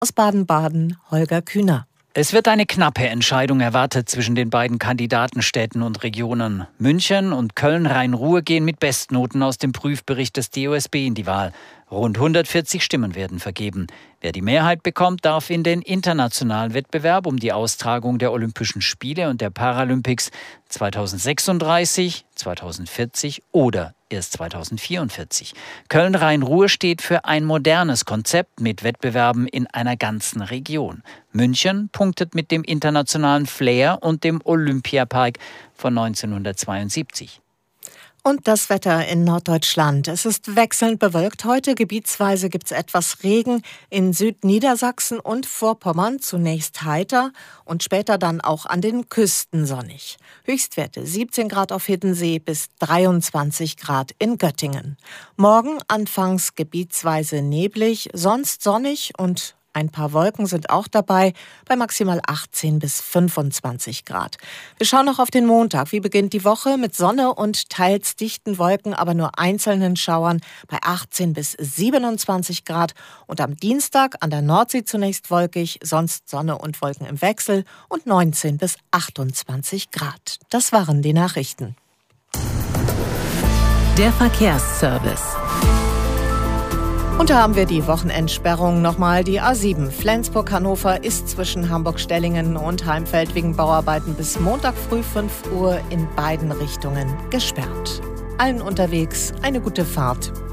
Aus Baden-Baden Holger Kühner. Es wird eine knappe Entscheidung erwartet zwischen den beiden Kandidatenstädten und Regionen. München und Köln-Rhein-Ruhr gehen mit Bestnoten aus dem Prüfbericht des DOSB in die Wahl. Rund 140 Stimmen werden vergeben. Wer die Mehrheit bekommt, darf in den internationalen Wettbewerb um die Austragung der Olympischen Spiele und der Paralympics 2036, 2040 oder erst 2044. Köln-Rhein-Ruhr steht für ein modernes Konzept mit Wettbewerben in einer ganzen Region. München punktet mit dem internationalen Flair und dem Olympiapark von 1972. Und das Wetter in Norddeutschland. Es ist wechselnd bewölkt heute. Gebietsweise gibt es etwas Regen in Südniedersachsen und Vorpommern. Zunächst heiter und später dann auch an den Küsten sonnig. Höchstwerte 17 Grad auf Hiddensee bis 23 Grad in Göttingen. Morgen anfangs gebietsweise neblig, sonst sonnig und ein paar Wolken sind auch dabei, bei maximal 18 bis 25 Grad. Wir schauen noch auf den Montag. Wie beginnt die Woche? Mit Sonne und teils dichten Wolken, aber nur einzelnen Schauern bei 18 bis 27 Grad. Und am Dienstag an der Nordsee zunächst wolkig, sonst Sonne und Wolken im Wechsel und 19 bis 28 Grad. Das waren die Nachrichten. Der Verkehrsservice. Und da haben wir die Wochenendsperrung nochmal. Die A7 Flensburg-Hannover ist zwischen Hamburg-Stellingen und Heimfeld wegen Bauarbeiten bis Montag früh 5 Uhr in beiden Richtungen gesperrt. Allen unterwegs eine gute Fahrt.